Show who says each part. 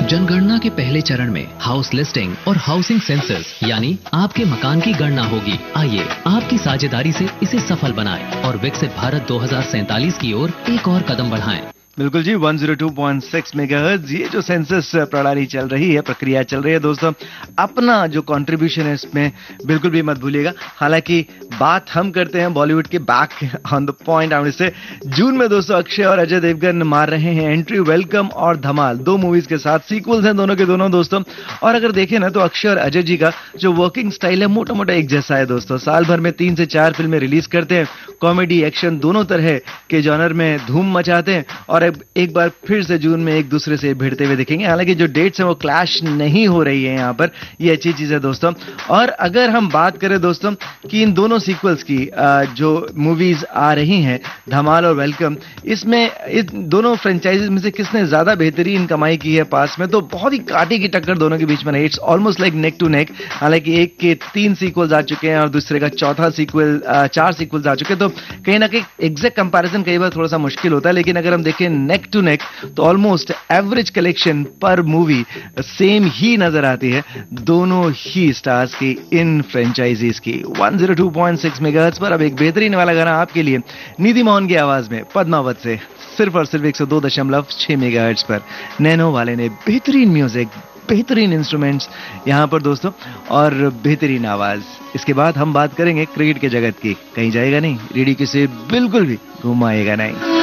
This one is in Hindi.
Speaker 1: जनगणना के पहले चरण में हाउस लिस्टिंग और हाउसिंग सेंसस यानी आपके मकान की गणना होगी। आइए आपकी साझेदारी से इसे सफल बनाएं और विकसित भारत 2047 की ओर एक और कदम बढ़ाएं।
Speaker 2: बिल्कुल जी, 102.6 मेगाहर्ट्ज ये जो सेंसस प्रणाली चल रही है, प्रक्रिया चल रही है दोस्तों, अपना जो कंट्रीब्यूशन है इसमें बिल्कुल भी मत भूलिएगा। हालांकि बात हम करते हैं बॉलीवुड के back on the point out से। जून में दोस्तों अक्षय और अजय देवगन मार रहे हैं एंट्री। वेलकम और धमाल 2 मूवीज के साथ सीक्वल्स हैं दोनों के दोनों दोस्तों। और अगर देखें ना तो अक्षय और अजय जी का जो वर्किंग स्टाइल है मोटा मोटा एक जैसा है दोस्तों। साल भर में 3 से 4 फिल्में रिलीज करते हैं, कॉमेडी एक्शन दोनों तरह के जॉनर में धूम मचाते हैं और एक बार फिर से जून में एक दूसरे से भिड़ते हुए दिखेंगे। हालांकि जो डेट्स हैं वो क्लैश नहीं हो रही है यहाँ पर, ये अच्छी चीज है दोस्तों। और अगर हम बात करें दोस्तों कि इन दोनों सीक्वल्स की जो मूवीज आ रही हैं, धमाल और वेलकम, इसमें इन दोनों फ्रेंचाइजीज में से किसने ज्यादा बेहतरीन कमाई की है पास में, तो बहुत ही कांटे की टक्कर दोनों के बीच में रही। It's almost like neck to neck. हालांकि एक के 3 सीक्वल्स आ चुके हैं और दूसरे का चौथा सीक्वल 4 सीक्वल्स आ चुके हैं, तो कहीं ना कहीं एग्जैक्ट कंपैरिजन कई बार थोड़ा सा मुश्किल होता है। लेकिन अगर हम देखें नेक टू नेक तो ऑलमोस्ट एवरेज कलेक्शन पर मूवी सेम ही नजर आती है दोनों ही स्टार्स की इन फ्रेंचाइजीज की। 102.6 मेगाहर्ट्ज पर अब एक बेहतरीन वाला गाना आपके लिए निधि मोहन की आवाज में पद्मावत से, सिर्फ और सिर्फ 102.6 मेगाहर्ट्ज पर। नैनो वाले ने बेहतरीन म्यूजिक, बेहतरीन इंस्ट्रूमेंट्स यहां पर दोस्तों और बेहतरीन आवाज। इसके बाद हम बात करेंगे क्रिकेट के जगत की। कहीं जाएगा नहीं, रेडियो किसे बिल्कुल भी घुमाएगा नहीं।